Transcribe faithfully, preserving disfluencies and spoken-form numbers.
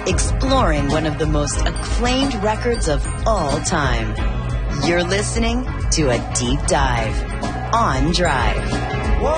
exploring one of the most acclaimed records of all time. You're listening to A Deep Dive on Drive.